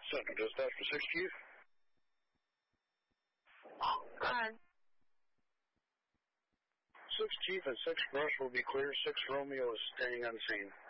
Central Dispatch for 6 Chief. 6 Chief and 6 Brush will be clear. 6 Romeo is staying unseen.